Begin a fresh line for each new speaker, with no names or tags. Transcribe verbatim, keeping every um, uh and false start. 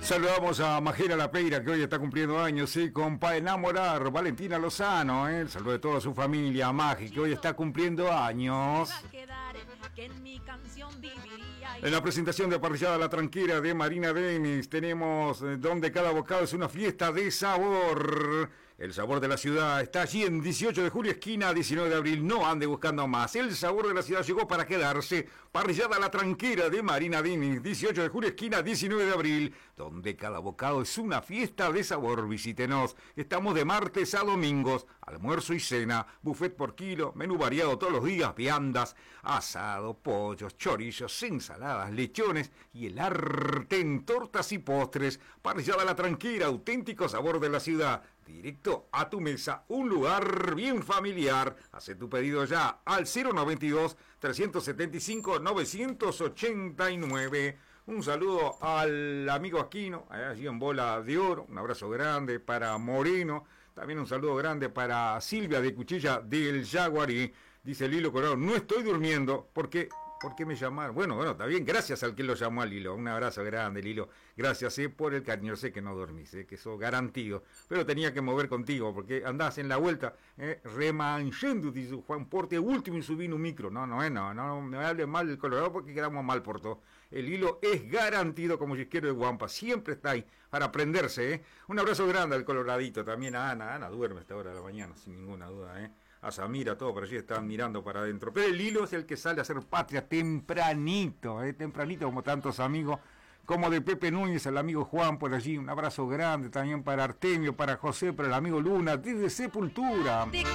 Saludamos a Majera Lapeira, que hoy está cumpliendo años, sí, con Pa' Enamorar, Valentina Lozano, ¿eh? El saludo de toda su familia, Magi, que hoy está cumpliendo años. En la presentación de Parrillada La Tranquera de Marina Denis, tenemos eh, donde cada bocado es una fiesta de sabor. El sabor de la ciudad está allí en dieciocho de julio, esquina diecinueve de abril. No ande buscando más. El sabor de la ciudad llegó para quedarse. Parrillada La Tranquera de Marina Denis, dieciocho de julio, esquina diecinueve de abril. Donde cada bocado es una fiesta de sabor. Visítenos. Estamos de martes a domingos. Almuerzo y cena. Buffet por kilo. Menú variado todos los días. Viandas, asado, pollos, chorizos, ensaladas, lechones y el arte en tortas y postres. Parrillada La Tranquera. Auténtico sabor de la ciudad. Directo a tu mesa, un lugar bien familiar. Hace tu pedido ya al cero noventa y dos, trescientos setenta y cinco, novecientos ochenta y nueve. Un saludo al amigo Aquino, allí en Bola de Oro. Un abrazo grande para Moreno. También un saludo grande para Silvia de Cuchilla del Yaguarí. Dice Lilo Colorado, no estoy durmiendo porque... ¿Por qué me llamaron? Bueno, bueno, está bien, gracias al que lo llamó a Lilo. Un abrazo grande, Lilo. Gracias eh, por el cariño. Sé que no dormís, eh, que eso garantido. Pero tenía que mover contigo, porque andás en la vuelta, eh, remanchando, dice Juan Porte, último en subir un micro. No, no, eh, no, no me hable mal del Colorado porque quedamos mal por todo. El Lilo es garantido como chisquero de Guampa. Siempre está ahí para aprenderse, eh. Un abrazo grande al Coloradito, también a Ana. Ana duerme a esta hora de la mañana, sin ninguna duda, eh. A Samira, todo por allí están mirando para adentro. Pero el Lilo es el que sale a hacer patria tempranito, eh, tempranito como tantos amigos, como de Pepe Núñez, el amigo Juan por allí. Un abrazo grande también para Artemio, para José, para el amigo Luna, desde Sepultura.